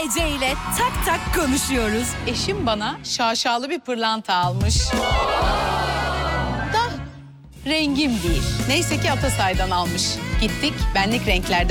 Ece ile tak tak konuşuyoruz. Eşim bana şaşalı bir pırlanta almış. Da rengim değil. Neyse ki Atasay'dan almış. Gittik benlik renklerden